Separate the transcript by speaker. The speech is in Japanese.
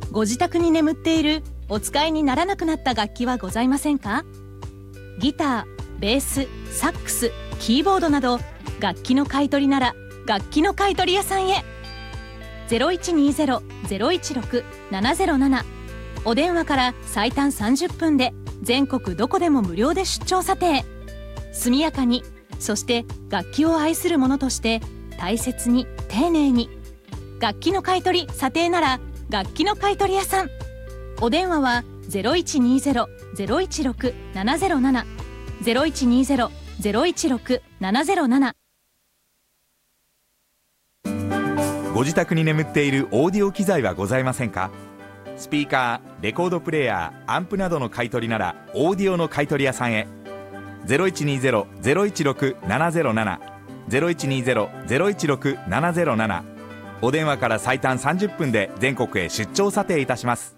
Speaker 1: ご自宅に眠っているお使いにならなくなった楽器はございませんか？ギター、ベース、サックス、キーボードなど楽器の買い取りなら楽器の買い取り屋さんへ。 0120-016-707 お電話から最短30分で全国どこでも無料で出張査定。速やかに、そして楽器を愛する者として大切に丁寧に。楽器の買い取り査定なら楽器の買い取り屋さん。お電話は 0120-016-707 0120-016-707。
Speaker 2: ご自宅に眠っているオーディオ機材はございませんか？スピーカー、レコードプレーヤー、アンプなどの買い取りならオーディオの買い取り屋さんへ。 0120-016-707 0120-016-707。お電話から最短30分で全国へ出張査定いたします。